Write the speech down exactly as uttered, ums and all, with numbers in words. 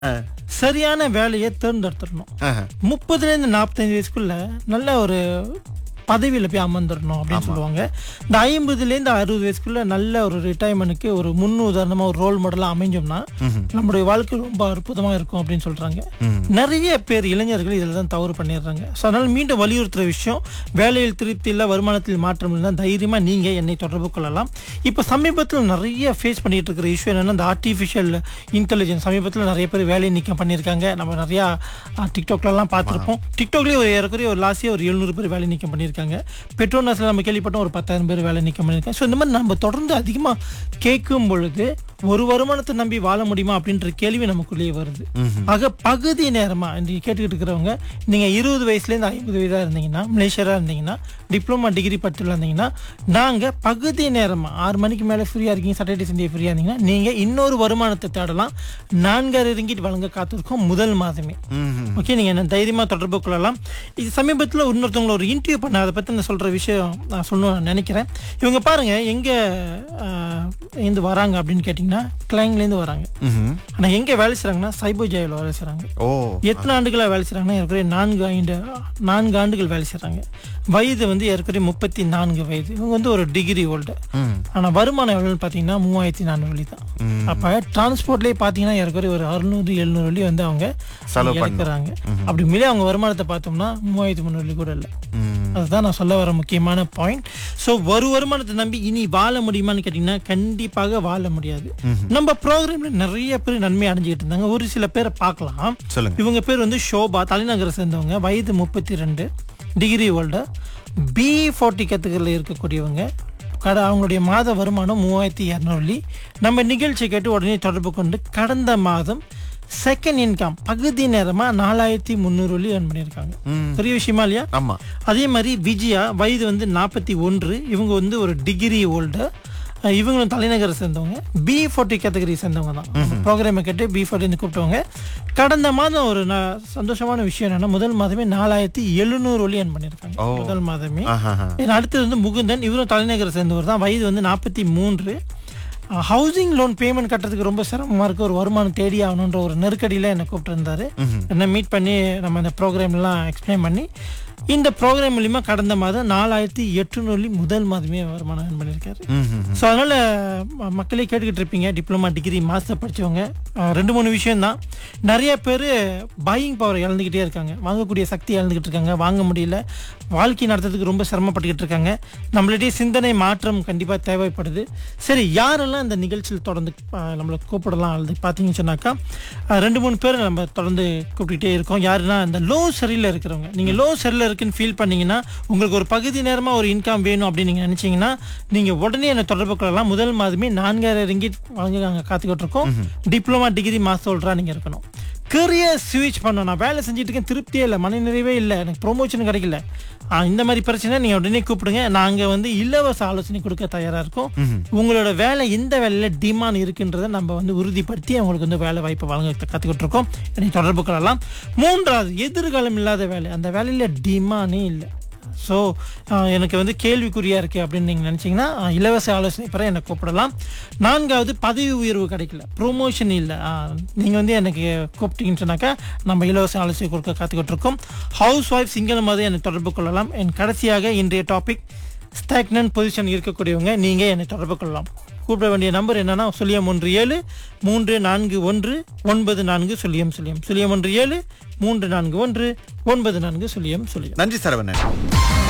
சரியான வேலையை தேர்ந்தெடுத்துடணும். முப்பதுல இருந்து நாற்பத்தஞ்சு வயசுக்குள்ள நல்ல ஒரு பதவியில் போய் அமர்ந்துடணும் அப்படின்னு சொல்லுவாங்க. இந்த ஐம்பதுலேருந்து அறுபது வயசுக்குள்ள நல்ல ஒரு ரிட்டையர்மெண்ட்டுக்கு ஒரு முன் உதாரணமா ஒரு ரோல் மாடலாக அமைஞ்சோம்னா நம்மளுடைய வாழ்க்கை ரொம்ப அற்புதமாக இருக்கும் அப்படின்னு சொல்றாங்க. நிறைய பேர் இளைஞர்கள் இதில் தான் தவறு பண்ணிடுறாங்க. ஸோ அதனால மீண்டும் வலியுறுத்துற விஷயம், வேலையில் திருப்தி இல்லை, வருமானத்தில் மாற்றம் இல்லை, தைரியமா நீங்க என்னை தொடர்பு கொள்ளலாம். இப்போ சமீபத்தில் நிறைய ஃபேஸ் பண்ணிட்டு இருக்கிற இஷ்யூ என்னன்னா, இந்த ஆர்டிஃபிஷியல் இன்டெலிஜென்ஸ். சமீபத்தில் நிறைய பேர் வேலை நீக்கம் பண்ணியிருக்காங்க. நம்ம நிறையா டிக்டாக்லாம் பார்த்துருப்போம். டிக்டாக்லேயே ஒரு ஏறக்குறைய ஒரு லாஸ்டியாக ஒரு எழுநூறு பேர் வேலை நீக்கம் பண்ணியிருக்காங்க. பெட்ரோனாஸ்ல நம்ம கேள்விப்பட்டோம் ஒரு பத்தாயிரம் பேர் வேலை நீக்கம் பண்ணியிருக்காங்க. ஸோ இந்த மாதிரி நம்ம தொடர்ந்து அதிகமாக கேட்கும் பொழுது ஒரு வருமானத்தை நம்பி வாழ முடியுமா அப்படின்ற கேள்வி நமக்குள்ளேயே வருது. ஆக பகுதி நேரமா இன்னைக்கு கேட்டுக்கிட்டு இருக்கிறவங்க, நீங்க இருபது வயசுல இருந்து ஐம்பது வயதா இருந்தீங்கன்னா, மலேசியரா இருந்தீங்கன்னா, டிப்ளமா டிகிரி பட்டியல இருந்தீங்கன்னா, நாங்க பகுதி நேரமா ஆறு மணிக்கு மேல ஃப்ரீயா இருக்கீங்க, சாட்டர்டே சண்டே ஃப்ரீயா இருந்தீங்கன்னா நீங்க இன்னொரு வருமானத்தை தேடலாம். நான்காயிரம் ரிங்கிட் வழங்க காத்திருக்கோம் முதல் மாதமே. ஓகே, நீங்க என்ன தைரியமா தொடர்பு கொள்ளலாம். இது சமீபத்தில் இன்னொருத்தவங்களை ஒரு இன்டர்வியூ பண்ண, அதை பத்தி நான் சொல்ற விஷயம் நான் சொல்லணும்னு நினைக்கிறேன். இவங்க பாருங்க எங்க இருந்து வராங்க அப்படின்னு கேட்டீங்கன்னா, கிளைங்ல இருந்து வராங்க. ஆனா எங்க வேலை செய்றாங்கன்னா சைபர் ஜெயில வேலை செய்றாங்க. எத்தனை ஆண்டுகளா வேலை செய்றாங்கன்னா ஏற்கனவே நான்கு ஐந்து நான்கு ஆண்டுகள் வேலை செய்றாங்க. வயது வந்து ஏற்கனவே முப்பத்தி நான்கு வயது. இவங்க வந்து ஒரு டிகிரி ஹோல்டர். ஆனா வருமானம் எவ்வளவுன்னு பாத்தீங்கன்னா மூவாயிரத்தி நானூறு வழி தான். அப்ப டிரான்ஸ்போர்ட்லயே பாத்தீங்கன்னா ஏற்கனவே ஒரு அறுநூறு எழுநூறு வழி வந்து அவங்க இழக்கிறாங்க. அப்படி மேலே அவங்க வருமானத்தை பார்த்தோம்னா மூவாயிரத்தி முன்னூறு வழி கூட இல்லை. அதுதான் நான் சொல்ல வர முக்கியமான பாயிண்ட். ஸோ ஒரு வருமானத்தை நம்பி இனி வாழ முடியுமான்னு கேட்டீங்கன்னா கண்டிப்பாக வாழ முடியாது. நம்ம ப்ரோக்ராம்ல நிறைய பேர் நன்மை அடைஞ்சிட்டு இருந்தாங்க. ஒரு சில பேரை பார்க்கலாம். இவங்க பேர் வந்து ஷோபா, தலைநகரை சேர்ந்தவங்க, வயது முப்பத்தி ரெண்டு, டிகிரி ஹோல்டர், பி ஃபார்ட்டி கேட்டகரியில் இருக்கக்கூடியவங்க. கட அவங்களுடைய மாத வருமானம் மூவாயிரத்தி இரநூறு. நம்ம நிகழ்ச்சி கேட்டு உடனே தொடர்பு கொண்டு கடந்த மாதம் செகண்ட் இன்கம் பகுதி நேரமா நாலாயிரத்தி முன்னூறு வழி ஏர்ன் பண்ணியிருக்காங்க. பெரிய விஷயமா இல்லையா? ஆமா. அதே மாதிரி விஜயா, வயது வந்து நாற்பத்தி ஒன்று, இவங்க வந்து ஒரு டிகிரி ஹோல்டர். இவங்களும் தலைநகரை சேர்ந்தவங்க, பி ஃபார்ட்டி கேட்டகரி சேர்ந்தவங்க தான். ப்ரோக்ராமை கேட்டு பி ஃபார்ட்டி கூப்பிட்டவங்க. கடந்த மாதம் ஒரு சந்தோஷமான விஷயம் என்னன்னா, முதல் மாதமே நாலாயிரத்தி எழுநூறு வழி ஏர்ன் பண்ணியிருக்காங்க முதல் மாதமே. அடுத்தது வந்து முகுந்தன், இவரும் தலைநகரை சேர்ந்தவர் தான், வயது வந்து நாற்பத்தி மூன்று. ஹவுசிங் லோன் பேமெண்ட் கட்டுறதுக்கு ரொம்ப சிரமமா இருக்கு, ஒரு வருமானம் தேடி ஆகணுன்ற ஒரு நெருக்கடியில என்னை கூப்பிட்டு இருந்தாரு. என்ன மீட் பண்ணி நம்ம இந்த ப்ரோக்ராம் எல்லாம் எக்ஸ்பிளைன் பண்ணி இந்த ப்ரோக்ராம் மூலியமா கடந்த மாதம் நாலாயிரத்தி எட்டுநூறு முதல் மாதமே வருமானம் ஏர்ன் பண்ணியிருக்காரு. ஸோ அதனால மக்களே கேட்டுக்கிட்டு இருப்பீங்க, டிப்ளமா டிகிரி மாஸ்டர் படிச்சவங்க ரெண்டு மூணு விஷயம் தான். நிறைய பேர் பையிங் பவர் இழந்துக்கிட்டே இருக்காங்க, வாங்கக்கூடிய சக்தி இழந்துக்கிட்டு இருக்காங்க, வாங்க முடியல, வாழ்க்கை நடத்துறதுக்கு ரொம்ப சிரமப்பட்டுக்கிட்டு இருக்காங்க. நம்மளுடைய சிந்தனை மாற்றம் கண்டிப்பாக தேவைப்படுது. சரி, யாரெல்லாம் இந்த நிகழ்ச்சியில் தொடர்ந்து நம்மளை கூப்பிடலாம் அல்லது பார்த்தீங்கன்னு சொன்னாக்கா ரெண்டு மூணு பேர் நம்ம தொடர்ந்து கூப்பிட்டுக்கிட்டே இருக்கோம். யாருன்னா இந்த லோ சரியில் இருக்கிறவங்க. நீங்கள் லோ சரியில் இருக்குன்னு ஃபீல் பண்ணீங்கன்னா, உங்களுக்கு ஒரு பகுதி நேரமாக ஒரு இன்கம் வேணும் அப்படின்னு நீங்கள் நினச்சிங்கன்னா நீங்கள் உடனே என்னை தொடர்பு கொள்ளலாம். முதல் மாதமே நான்காயிரம் ரிங்கிட் வழங்க நாங்கள் காத்துக்கிட்டு இருக்கோம். டிப்ளமா டிகிரி மாஸ்டர் ஹோல்டரா நீங்கள் இருக்கணும். கரியர் ஸ்விட்ச் பண்ணணும். நான் வேலை செஞ்சுட்டு இருக்கேன், திருப்தியே இல்லை, மன நிறைவே இல்லை, எனக்கு ப்ரொமோஷன் கிடைக்கல, இந்த மாதிரி பிரச்சனை நீங்கள் உடனே கூப்பிடுங்க. நாங்கள் வந்து இலவச ஆலோசனை கொடுக்க தயாராக இருக்கோம். உங்களோட வேலை எந்த வேலையில் டிமாண்ட் இருக்குன்றதை நம்ம வந்து உறுதிப்படுத்தி அவங்களுக்கு வந்து வேலை வாய்ப்பு வழங்க கற்றுக்கிட்டு இருக்கோம். என்னை தொடர்பு கொள்ளலாம். மூன்றாவது, எதிர்காலம் இல்லாத வேலை, அந்த வேலையில் டிமாண்டே இல்லை. ஸோ எனக்கு வந்து கேள்விக்குறியாக இருக்குது அப்படின்னு நீங்கள் நினச்சிங்கன்னா இலவச ஆலோசனை பெற என்னை கூப்பிடலாம். நான்காவது, பதவி உயர்வு கிடைக்கல, ப்ரொமோஷன் இல்லை, நீங்கள் வந்து எனக்கு கூப்பிட்டீங்கன்னு சொன்னாக்கா நம்ம இலவச ஆலோசனை கொடுக்க காத்துக்கிட்டு இருக்கோம். ஹவுஸ் ஒய்ஃப், சிங்கிள் மாதிரி என்னை தொடர்பு கொள்ளலாம். என் கடைசியாக இன்றைய டாபிக், ஸ்டாக்னன்ட் பொசிஷன் இருக்கக்கூடியவங்க நீங்கள் என்னை தொடர்பு கொள்ளலாம். கூப்பிட வேண்டிய நம்பர் என்னன்னா சுழியம் ஒன்று ஏழு மூன்று நான்கு ஒன்று ஒன்பது நான்கு சுழியம் சுழியம் சுழியம் ஒன்று ஏழு மூன்று நான்கு ஒன்று ஒன்பது நான்கு சுழியம் சுழியம். நன்றி சரவணன்.